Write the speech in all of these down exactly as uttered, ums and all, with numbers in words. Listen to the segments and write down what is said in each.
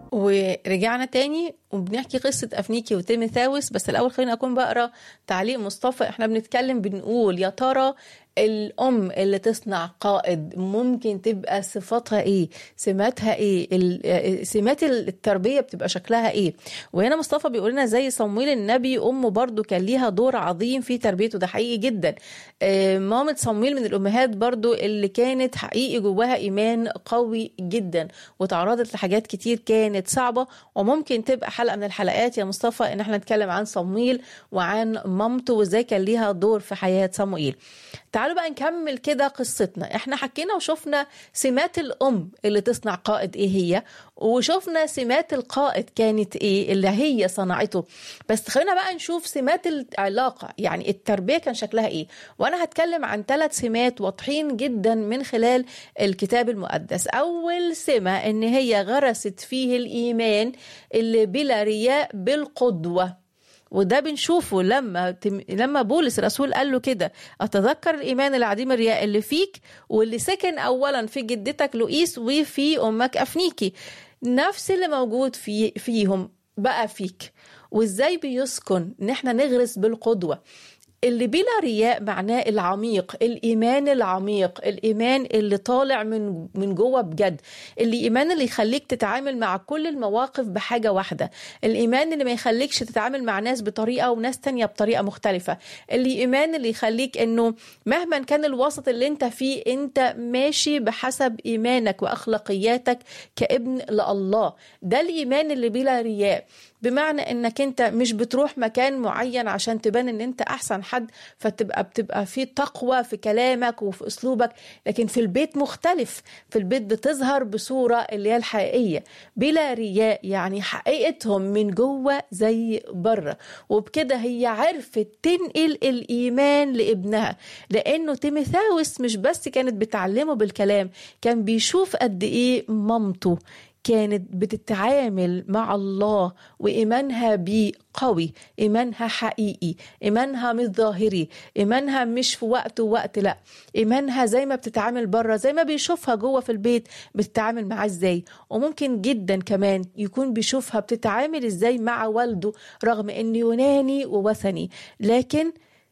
ورجعنا تاني وبنحكي قصة أفنيكي وتيموثاوس. بس الأول خلينا أكون بقرأ تعليق مصطفى. احنا بنتكلم بنقول يا ترى الأم اللي تصنع قائد ممكن تبقى صفاتها إيه؟ سماتها إيه؟ سمات التربية بتبقى شكلها إيه؟ وهنا مصطفى بيقول لنا زي صمويل النبي أمه برضو كان ليها دور عظيم في تربيته. ده حقيقي جدا. مامة صمويل من الأمهات برضو اللي كانت حقيقي جواها إيمان قوي جدا وتعرضت لحاجات كتير كانت صعبة. وممكن تبقى حلقة من الحلقات يا مصطفى إن احنا نتكلم عن صمويل وعن مامته وإزاي كان ليها دور في حياة صموئيل. تعالوا بقى نكمل كده قصتنا. احنا حكينا وشفنا سمات الأم اللي تصنع قائد ايه هي، وشفنا سمات القائد كانت ايه اللي هي صنعته. بس خلينا بقى نشوف سمات العلاقة، يعني التربية كان شكلها ايه. وانا هتكلم عن ثلاث سمات واضحين جدا من خلال الكتاب المقدس. اول سمة ان هي غرست فيه الإيمان اللي بلا رياء بالقدوة، وده بنشوفه لما لما بولس الرسول قال له كده أتذكر الإيمان العديم الرياء اللي فيك واللي سكن أولا في جدتك لؤيس وفي أمك أفنيكي. نفس اللي موجود في فيهم بقى فيك. وإزاي بيسكن إن احنا نغرس بالقدوة اللي بلا رياء، معناه العميق، الإيمان العميق، الإيمان اللي طالع من من جوه بجد، الإيمان اللي يخليك تتعامل مع كل المواقف بحاجة واحدة، الإيمان اللي ما يخليكش تتعامل مع ناس بطريقة وناس تانية بطريقة مختلفة، الإيمان اللي يخليك إنه مهما كان الوسط اللي انت فيه انت ماشي بحسب إيمانك وأخلاقياتك كابن لله. ده الإيمان اللي بلا رياء، بمعنى انك انت مش بتروح مكان معين عشان تبان ان انت احسن حد فتبقى بتبقى في تقوى في كلامك وفي اسلوبك، لكن في البيت مختلف. في البيت بتظهر بصورة اللي هي الحقيقية بلا رياء، يعني حقيقتهم من جوه زي بره. وبكده هي عرفت تنقل الإيمان لابنها، لأنه تيموثاوس مش بس كانت بتعلمه بالكلام، كان بيشوف قد ايه مامته كانت بتتعامل مع الله وإيمانها بيه قوي، إيمانها حقيقي، إيمانها مش ظاهري، إيمانها مش في وقت ووقت، لا إيمانها زي ما بتتعامل بره زي ما بيشوفها جوه في البيت بتتعامل معاه ازاي. وممكن جدا كمان يكون بيشوفها بتتعامل ازاي مع والده رغم انه يوناني ووثني، لكن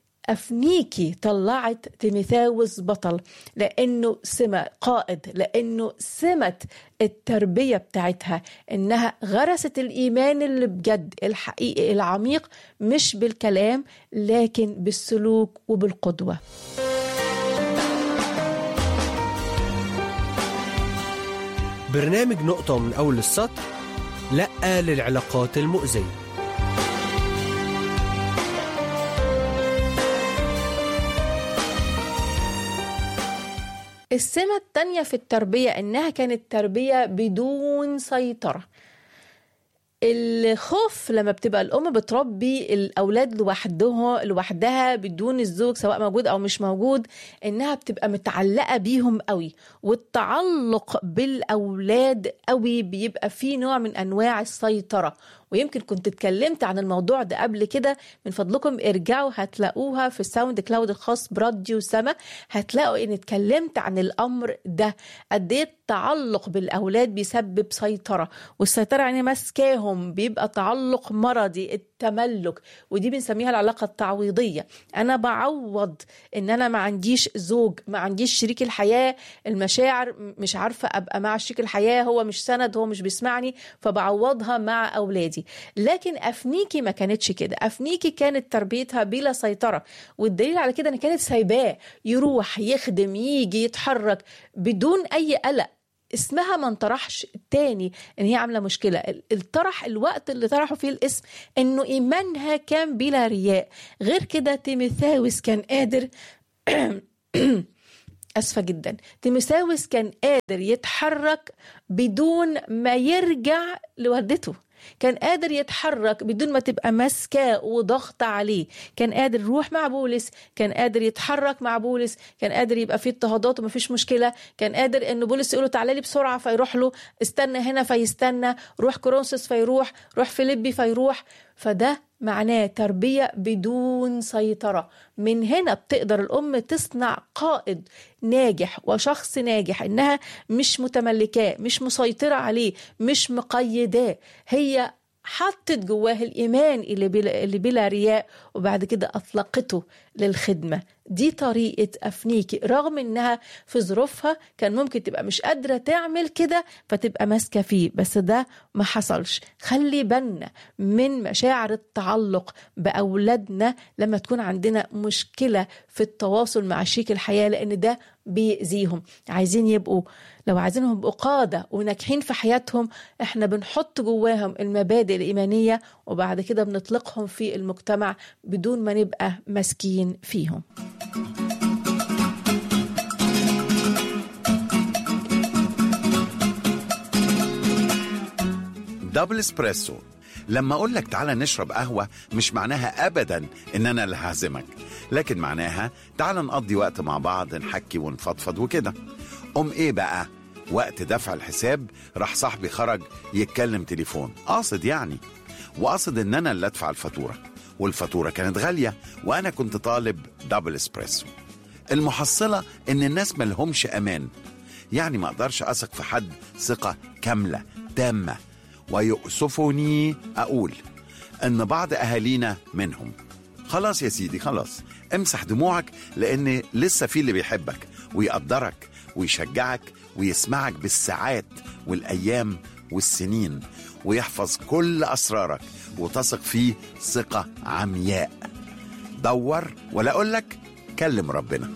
أفنيكي طلعت تيموثاوس بطل لأنه سمة قائد، لأنه سمة التربية بتاعتها إنها غرست الإيمان اللي بجد الحقيقي العميق، مش بالكلام لكن بالسلوك وبالقدوة. برنامج نقطة من أول السطر، لأ للعلاقات المؤذية. السمة التانية في التربية إنها كانت تربية بدون سيطرة. الخوف لما بتبقى الأم بتربي الأولاد لوحدها لوحدها بدون الزوج سواء موجود أو مش موجود، إنها بتبقى متعلقة بيهم قوي، والتعلق بالأولاد قوي بيبقى فيه نوع من أنواع السيطرة. ويمكن كنت اتكلمت عن الموضوع ده قبل كده، من فضلكم ارجعوا هتلاقوها في الساوند كلاود الخاص براديو سما، هتلاقوا ان اتكلمت عن الامر ده قد ايه التعلق بالاولاد بيسبب سيطره، والسيطره يعني ماسكاهم بيبقى تعلق مرضي، التملك، ودي بنسميها العلاقه التعويضيه. انا بعوض ان انا ما عنديش زوج، ما عنديش شريك الحياه، المشاعر مش عارفه ابقى مع شريك الحياه، هو مش سند، هو مش بيسمعني، فبعوضها مع اولادي. لكن أفنيكي ما كانتش كده. أفنيكي كانت تربيتها بلا سيطرة، والدليل على كده أن كانت سايباه يروح يخدم يجي يتحرك بدون أي قلق. اسمها ما انطرحش تاني ان هي عامله مشكله. الطرح الوقت اللي طرحوا فيه الاسم انه ايمانها كان بلا رياء. غير كده تيموثاوس كان قادر أسفة جدا تيموثاوس كان قادر يتحرك بدون ما يرجع لوالدته، كان قادر يتحرك بدون ما تبقى ماسكاه وضغط عليه، كان قادر يروح مع بولس، كان قادر يتحرك مع بولس، كان قادر يبقى فيه اضطهادات ومفيش مشكلة، كان قادر ان بولس يقوله تعالى لي بسرعة فيروح له، استنى هنا فيستنى، روح كورنثوس فيروح، روح فيليبي فيروح. فده معناه تربية بدون سيطرة. من هنا بتقدر الأم تصنع قائد ناجح وشخص ناجح، إنها مش متملكاه، مش مسيطرة عليه، مش مقيداه. هي حطت جواه الإيمان اللي بلا, اللي بلا رياء، وبعد كده أطلقته للخدمة. دي طريقة أفنيكي، رغم إنها في ظروفها كان ممكن تبقى مش قادرة تعمل كده فتبقى ماسكة فيه، بس ده ما حصلش. خلي بالنا من مشاعر التعلق بأولادنا لما تكون عندنا مشكلة في التواصل مع شريك الحياة، لأن ده بيأذيهم. عايزين يبقوا لو عايزينهم يبقوا قادة وناجحين في حياتهم، احنا بنحط جواهم المبادئ الإيمانية وبعد كده بنطلقهم في المجتمع بدون ما نبقى ماسكين فيهم. دبل اسبريسو. لما اقول لك تعالى نشرب قهوة مش معناها ابدا ان انا اللي هعزمك، لكن معناها تعالى نقضي وقت مع بعض، نحكي ونفضفض وكده. ام ايه بقى؟ وقت دفع الحساب راح صاحبي خرج يتكلم تليفون، قاصد يعني، وقاصد ان انا اللي ادفع الفاتورة، والفاتورة كانت غالية وانا كنت طالب دبل اسبريسو. المحصلة ان الناس ملهمش امان، يعني ما اقدرش اثق في حد ثقة كاملة تامة. ويؤسفني اقول ان بعض اهالينا منهم. خلاص يا سيدي، خلاص امسح دموعك، لان لسه في اللي بيحبك ويقدرك ويشجعك ويسمعك بالساعات والايام والسنين، ويحفظ كل اسرارك وتثق فيه ثقة عمياء. دور ولا اقولك كلم ربنا.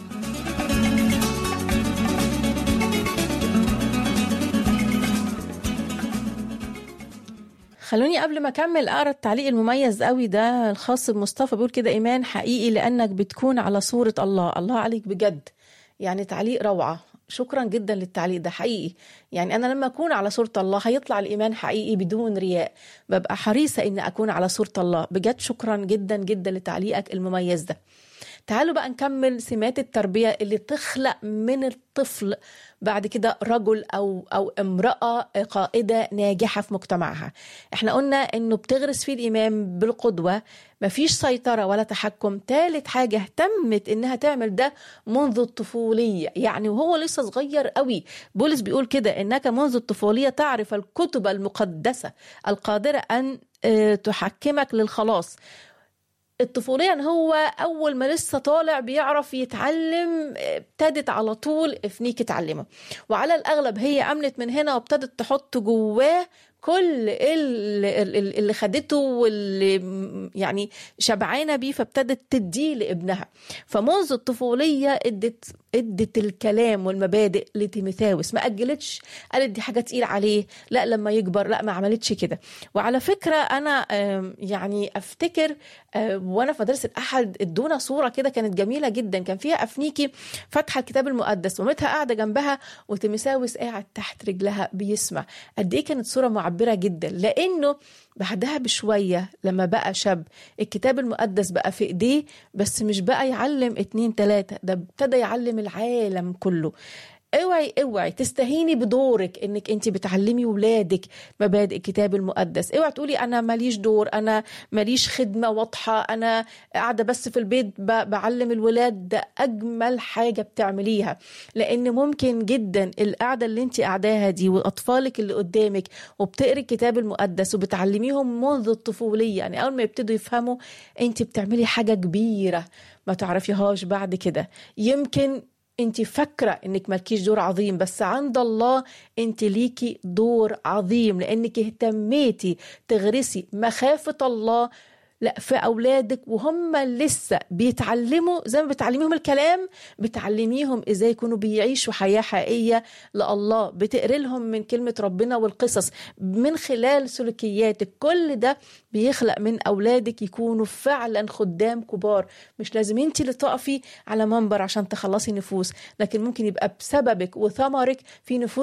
خلوني قبل ما أكمل أقرأ التعليق المميز قوي ده الخاص بمصطفى. بيقول كده: إيمان حقيقي لأنك بتكون على صورة الله. الله عليك بجد، يعني تعليق روعة. شكرا جدا للتعليق ده حقيقي. يعني أنا لما أكون على صورة الله هيطلع الإيمان حقيقي بدون رياء. ببقى حريصة إن أكون على صورة الله بجد. شكرا جدا جدا لتعليقك المميز ده. تعالوا بقى نكمل سمات التربية اللي تخلق من الطفل بعد كده رجل أو, أو امرأة قائدة ناجحة في مجتمعها. احنا قلنا انه بتغرس فيه الإيمان بالقدوة، مفيش سيطرة ولا تحكم. ثالث حاجة اهتمت انها تعمل ده منذ الطفولية، يعني وهو لسه صغير قوي. بولس بيقول كده: انك منذ الطفولية تعرف الكتب المقدسة القادرة ان تحكمك للخلاص. الطفولية ان هو اول ما لسه طالع بيعرف يتعلم، ابتدت على طول افنيك تعلمه، وعلى الاغلب هي امنت من هنا وابتدت تحط جواه كل اللي خدته واللي يعني شبعانه بيه، فابتدت تديه لابنها. فمنذ الطفوليه ادت ادت الكلام والمبادئ لتيموثاوس، ما اجلتش قالت دي حاجه تقيل عليه، لا لما يكبر، لا ما عملتش كده. وعلى فكره انا يعني افتكر وانا في مدرسه الاحد ادونا صوره كده كانت جميله جدا، كان فيها افنيكي فاتحه الكتاب المقدس ومامتها قاعده جنبها وتيموثاوس قاعد تحت رجلها بيسمع. قد ايه كانت صوره معبرة جدا، لأنه بعدها بشوية لما بقى شاب الكتاب المقدس بقى في إيديه، بس مش بقى يعلم اتنين تلاتة، ده ابتدى يعلم العالم كله. اوعي اوعي تستهيني بدورك انك انت بتعلمي ولادك مبادئ الكتاب المقدس. اوعي تقولي انا ماليش دور، انا ماليش خدمة واضحة، انا قاعدة بس في البيت بعلم الولاد. ده اجمل حاجة بتعمليها، لان ممكن جدا القعدة اللي انت قاعداها دي واطفالك اللي قدامك وبتقري الكتاب المقدس وبتعلميهم منذ الطفولية، يعني اول ما يبتدوا يفهموا انت بتعملي حاجة كبيرة ما تعرفيهاش بعد كده. يمكن انت فاكرة انك مالكيش دور عظيم، بس عند الله انت ليكي دور عظيم، لانك اهتميتي تغرسي مخافة الله لا في أولادك وهم لسه بيتعلموا. زي ما بتعلميهم الكلام بتعلميهم إزاي يكونوا بيعيشوا حياة حقيقية لله. بتقري لهم من كلمة ربنا والقصص من خلال سلوكياتك. كل ده بيخلق من أولادك يكونوا فعلا خدام كبار. مش لازم انت اللي تقفي على منبر عشان تخلصي نفوس، لكن ممكن يبقى بسببك وثمرك في نفوس